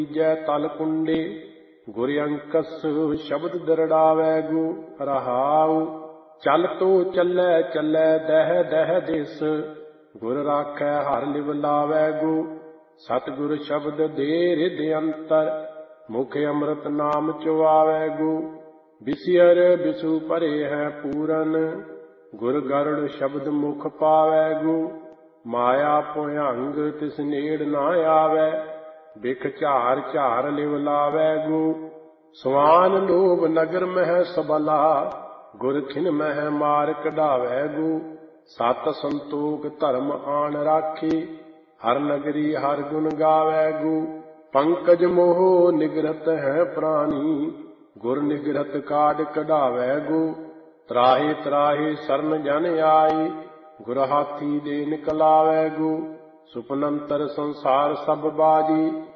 ਜੈ ਤਲ ਕੁੰਡੇ ਗੁਰ ਅੰਕਸ ਸ਼ਬਦ ਦਰੜਾਵੈ ਗੋ ਰਹਾਉ। ਚਲ ਤੋ ਚੱਲੈ ਚੱਲੈ ਦਹਿ ਦਹਿ ਦਿਸ ਗੁਰ ਰਾਖੈ ਹਰਿ ਲਿਵ ਲਾਵੈ ਗੋ। ਸਤਿਗੁਰ ਸ਼ਬਦ ਦੇ ਰਿਦ ਅੰਤਰ ਮੁਖ ਅੰਮ੍ਰਿਤ ਨਾਮ ਚੁਆਵੈ ਗੋ। ਬਿਸਿਅਰ ਬਿਸੂ ਭਰੇ ਹੈ ਪੂਰਨ ਗੁਰ ਗਰੜ ਸ਼ਬਦ ਮੁਖ ਪਾਵੈ ਗੋ। ਮਾਇਆ ਭੁਯੰਗ ਤਿਸ ਨੇੜ ਨਾ ਆਵੈ ਬਿਖ ਝਾਰ ਝਾਰ ਲਿਵ ਲਾਵੈ ਗੋ। ਸਵਾਨ ਲੋਭ ਨਗਰ ਮਹਿ ਸਬਲਾ ਗੁਰ ਖਿਨ ਮਹਿ ਮਾਰ ਕਢਾਵੈ ਗੋ। ਸਤ ਸੰਤੋਖ ਧਰਮ ਆਣ ਰਾਖੀ ਹਰ ਨਗਰੀ ਹਰ ਗੁਣ ਗਾਵੈ ਗੋ। ਪੰਕਜ ਮੋਹ ਨਿਗਰਤ ਹੈ ਪ੍ਰਾਨੀ ਗੁਰ ਨਿਗਰਤ ਕਾਢ ਕਢਾਵੈ ਗੋ। ਤਰਾਹੇ ਤਰਾਹੇ ਸਰਨ ਜਨ ਆਈ ਗੁਰ ਹਾਥੀ ਦੇ ਨਿਕਲਾਵੈ ਗੋ। ਸੁਪਨੰਤਰ ਸੰਸਾਰ ਸਭ ਬਾਜੀ